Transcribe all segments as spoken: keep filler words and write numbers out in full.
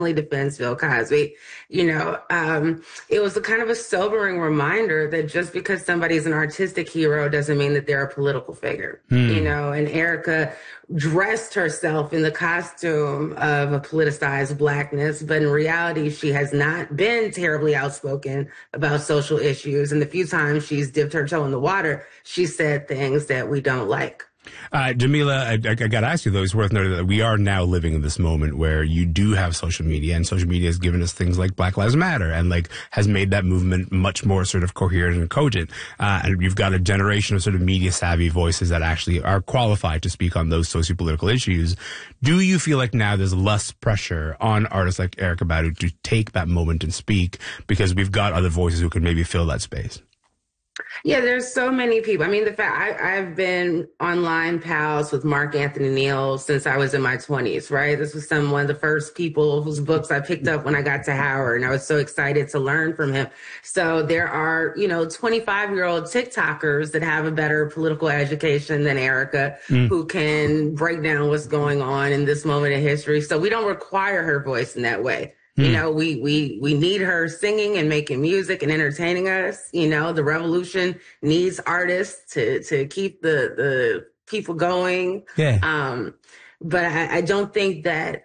defends Bill Cosby. You know, um, it was a kind of a sobering reminder that just because somebody's an artistic hero doesn't mean that they're a political figure. Hmm. You know, and Erykah dressed herself in the costume of a politicized blackness, but in reality, she has not been terribly outspoken about social issues. And the few times she's dipped her toe in the water, she said things that we don't like. Uh, Jamila, I, I, I got to ask you, though, it's worth noting that we are now living in this moment where you do have social media, and social media has given us things like Black Lives Matter and like has made that movement much more sort of coherent and cogent. Uh, and you've got a generation of sort of media savvy voices that actually are qualified to speak on those sociopolitical issues. Do you feel like now there's less pressure on artists like Erykah Badu to take that moment and speak because we've got other voices who could maybe fill that space? Yeah, there's so many people. I mean, the fact I, I've been online pals with Mark Anthony Neal since I was in my twenties, right? This was some one of the first people whose books I picked up when I got to Howard, and I was so excited to learn from him. So there are, you know, twenty-five-year-old TikTokers that have a better political education than Erykah, mm. who can break down what's going on in this moment in history. So we don't require her voice in that way. You know, we, we, we need her singing and making music and entertaining us. You know, the revolution needs artists to, to keep the, the people going. Yeah. Um, but I, I don't think that,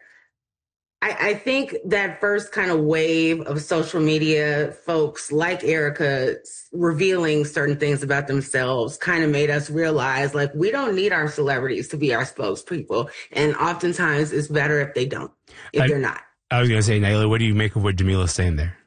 I, I think that first kind of wave of social media folks like Erykah revealing certain things about themselves kind of made us realize, like, we don't need our celebrities to be our spokespeople. And oftentimes it's better if they don't, if I- they're not. I was going to say, Naila, what do you make of what Jamila's saying there?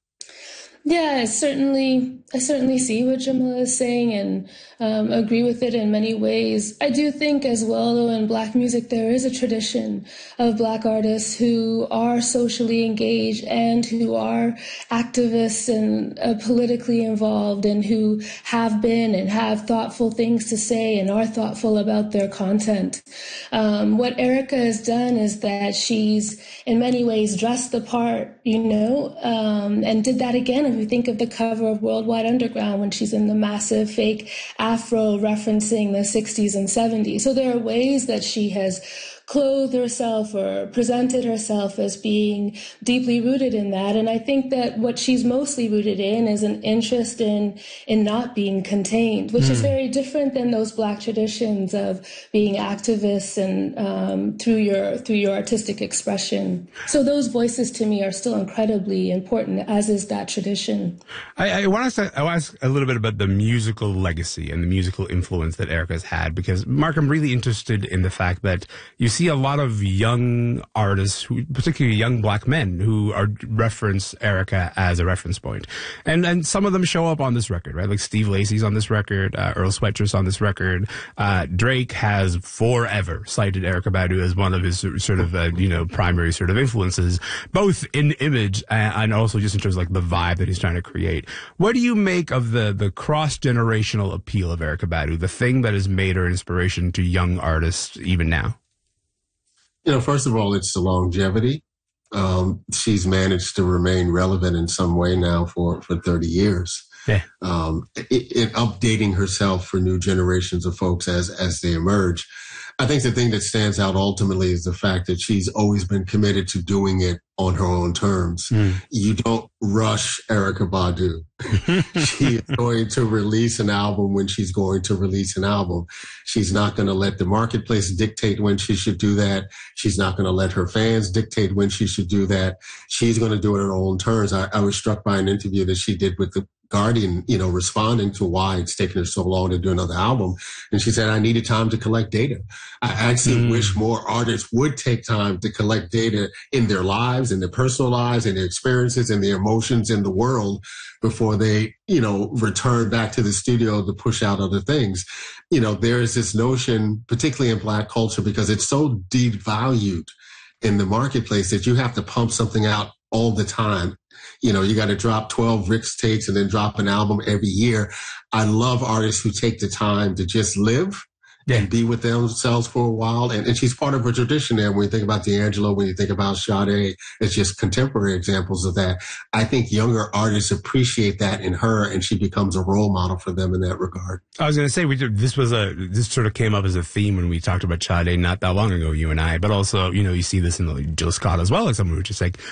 Yeah, I certainly, I certainly see what Jamila is saying and um, agree with it in many ways. I do think as well, though, in Black music, there is a tradition of Black artists who are socially engaged and who are activists and uh, politically involved and who have been and have thoughtful things to say and are thoughtful about their content. Um, what Erykah has done is that she's in many ways dressed the part, you know, um, and did that again. If you think of the cover of Worldwide Underground when she's in the massive fake afro referencing the sixties and seventies. So there are ways that she has clothed herself or presented herself as being deeply rooted in that. And I think that what she's mostly rooted in is an interest in in not being contained, which mm. is very different than those Black traditions of being activists and um, through your through your artistic expression. So those voices to me are still incredibly important, as is that tradition. I, I want to I want to ask a little bit about the musical legacy and the musical influence that Erykah has had, because Mark, I'm really interested in the fact that you see a lot of young artists, who, particularly young Black men, who are reference Erykah as a reference point. And and some of them show up on this record, right? Like Steve Lacy's on this record, uh, Earl Sweatshirt on this record. Uh, Drake has forever cited Erykah Badu as one of his sort of, uh, you know, primary sort of influences, both in image and, and also just in terms of like the vibe that he's trying to create. What do you make of the, the cross-generational appeal of Erykah Badu, the thing that has made her inspiration to young artists even now? You know, first of all, it's the longevity. Um, she's managed to remain relevant in some way now for, for thirty years. Yeah. Um, it, it, updating herself for new generations of folks as, as they emerge. I think the thing that stands out ultimately is the fact that she's always been committed to doing it on her own terms. Mm. You don't rush Erykah Badu. She is going to release an album when she's going to release an album. She's not going to let the marketplace dictate when she should do that. She's not going to let her fans dictate when she should do that. She's going to do it on her own terms. I, I was struck by an interview that she did with the Guardian, you know, responding to why it's taken her so long to do another album. And she said, I needed time to collect data. I actually mm. wish more artists would take time to collect data in their lives, in their personal lives, in their experiences, and their emotions in the world before they, you know, return back to the studio to push out other things. You know, there is this notion, particularly in Black culture, because it's so devalued in the marketplace that you have to pump something out all the time. You know, you got to drop twelve Rick's takes and then drop an album every year. I love artists who take the time to just live yeah. and be with themselves for a while. And, and she's part of a tradition there. When you think about D'Angelo, when you think about Sade, it's just contemporary examples of that. I think younger artists appreciate that in her, and she becomes a role model for them in that regard. I was going to say, we did, this was a, this sort of came up as a theme when we talked about Sade not that long ago, you and I, but also, you know, you see this in like Jill Scott as well, as someone who's just like,